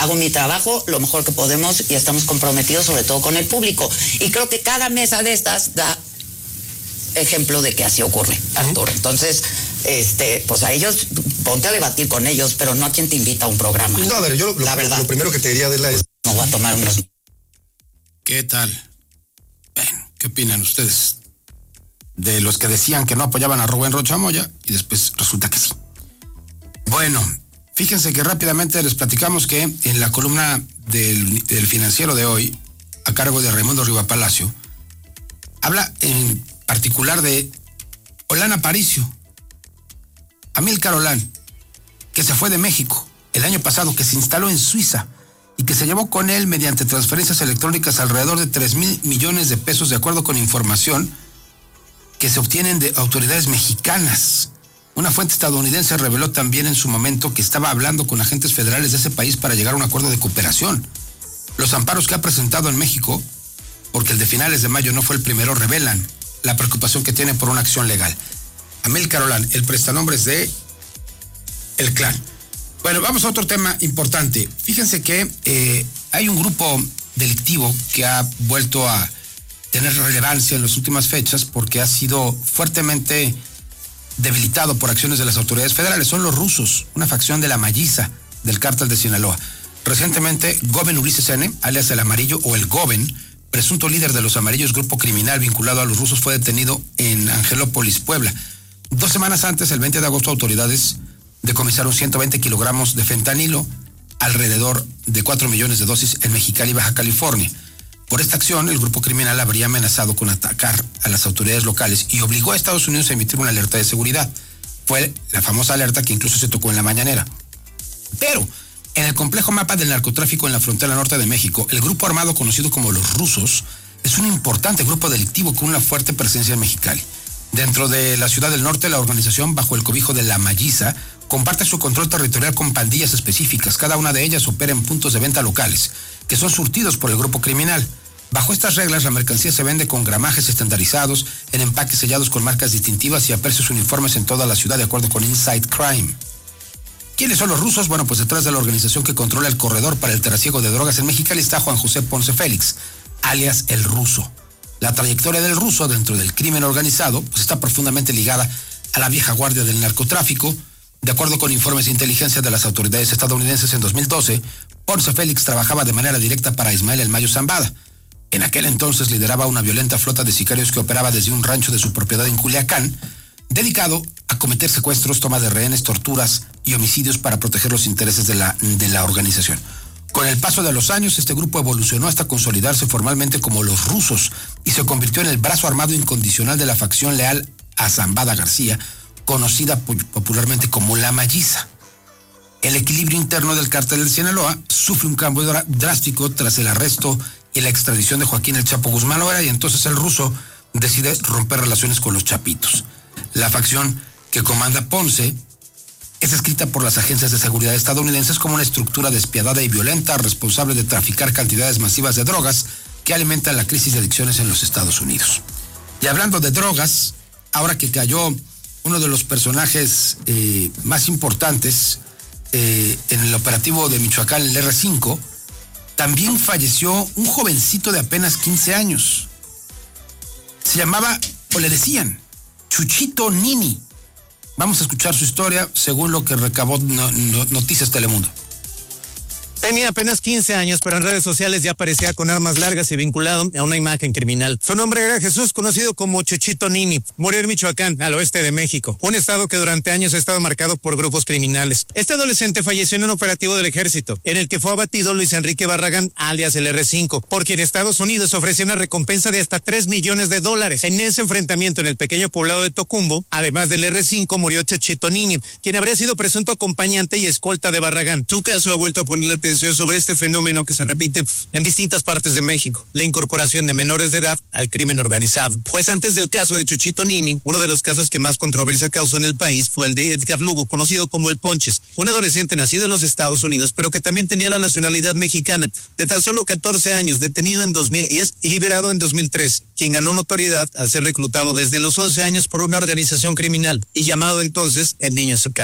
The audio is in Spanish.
hago mi trabajo lo mejor que podemos y estamos comprometidos sobre todo con el público. Y creo que cada mesa de estas da ejemplo de que así ocurre, Arturo. Entonces, pues a ellos, ponte a debatir con ellos, pero no a quien te invita a un programa. No, a ver, yo lo primero que te diría de es... No voy a tomar unos... ¿Qué tal? Bueno, ¿qué opinan ustedes de los que decían que no apoyaban a Rubén Rocha Moya y después resulta que sí? Bueno, fíjense que rápidamente les platicamos que en la columna del Financiero de hoy, a cargo de Raimundo Rivapalacio, habla en particular de Olán Aparicio, Amílcar Olán, que se fue de México el año pasado, que se instaló en Suiza y que se llevó con él mediante transferencias electrónicas alrededor de 3,000 millones de pesos, de acuerdo con información que se obtienen de autoridades mexicanas. Una fuente estadounidense reveló también en su momento que estaba hablando con agentes federales de ese país para llegar a un acuerdo de cooperación. Los amparos que ha presentado en México, porque el de finales de mayo no fue el primero, revelan la preocupación que tiene por una acción legal. Amílcar Olán, el prestanombres de El Clan. Bueno, vamos a otro tema importante. Fíjense que hay un grupo delictivo que ha vuelto a tener relevancia en las últimas fechas porque ha sido fuertemente debilitado por acciones de las autoridades federales. Son los rusos, una facción de la Malliza del cártel de Sinaloa. Recientemente, Goben Ulises N., alias El Amarillo o el Goben, presunto líder de los Amarillos, grupo criminal vinculado a los rusos, fue detenido en Angelópolis, Puebla. 2 semanas antes, el 20 de agosto, autoridades decomisaron 120 kilogramos de fentanilo, alrededor de 4 millones de dosis en Mexicali, Baja California. Por esta acción, el grupo criminal habría amenazado con atacar a las autoridades locales y obligó a Estados Unidos a emitir una alerta de seguridad. Fue la famosa alerta que incluso se tocó en la mañanera. Pero en el complejo mapa del narcotráfico en la frontera norte de México, el grupo armado conocido como los rusos es un importante grupo delictivo con una fuerte presencia en Mexicali. Dentro de la ciudad del norte, la organización, bajo el cobijo de la Malliza, comparte su control territorial con pandillas específicas. Cada una de ellas opera en puntos de venta locales, que son surtidos por el grupo criminal. Bajo estas reglas, la mercancía se vende con gramajes estandarizados, en empaques sellados con marcas distintivas y a precios uniformes en toda la ciudad, de acuerdo con Inside Crime. ¿Quiénes son los rusos? Bueno, pues detrás de la organización que controla el corredor para el trasiego de drogas en Mexicali está Juan José Ponce Félix, alias El Ruso. La trayectoria del ruso dentro del crimen organizado pues está profundamente ligada a la vieja guardia del narcotráfico. De acuerdo con informes de inteligencia de las autoridades estadounidenses, en 2012, Ponce Félix trabajaba de manera directa para Ismael El Mayo Zambada. En aquel entonces lideraba una violenta flota de sicarios que operaba desde un rancho de su propiedad en Culiacán, dedicado a cometer secuestros, toma de rehenes, torturas y homicidios para proteger los intereses de la organización. Con el paso de los años, este grupo evolucionó hasta consolidarse formalmente como los rusos y se convirtió en el brazo armado incondicional de la facción leal a Zambada García, conocida popularmente como la Malliza. El equilibrio interno del cártel de Sinaloa sufre un cambio drástico tras el arresto y la extradición de Joaquín El Chapo Guzmán Loera, y entonces el ruso decide romper relaciones con los chapitos. La facción que comanda Ponce es escrita por las agencias de seguridad estadounidenses como una estructura despiadada y violenta responsable de traficar cantidades masivas de drogas que alimentan la crisis de adicciones en los Estados Unidos. Y hablando de drogas, ahora que cayó uno de los personajes más importantes en el operativo de Michoacán, el R5, también falleció un jovencito de apenas 15 años. Se llamaba, o le decían, Chuchito Nini. Vamos a escuchar su historia según lo que recabó Noticias Telemundo. Tenía apenas 15 años, pero en redes sociales ya aparecía con armas largas y vinculado a una imagen criminal. Su nombre era Jesús, conocido como Chuchito Nini. Murió en Michoacán, al oeste de México, un estado que durante años ha estado marcado por grupos criminales. Este adolescente falleció en un operativo del ejército, en el que fue abatido Luis Enrique Barragán, alias el R5, por quien Estados Unidos ofreció una recompensa de hasta $3 millones. En ese enfrentamiento en el pequeño poblado de Tocumbo, además del R5, murió Chuchito Nini, quien habría sido presunto acompañante y escolta de Barragán. Su caso ha vuelto a poner la atención sobre este fenómeno que se repite en distintas partes de México, la incorporación de menores de edad al crimen organizado. Pues antes del caso de Chuchito Nini, uno de los casos que más controversia causó en el país fue el de Edgar Lugo, conocido como el Ponches, un adolescente nacido en los Estados Unidos, pero que también tenía la nacionalidad mexicana, de tan solo 14 años, detenido en 2010 y liberado en 2003, quien ganó notoriedad al ser reclutado desde los 11 años por una organización criminal y llamado entonces el Niño Azúcar.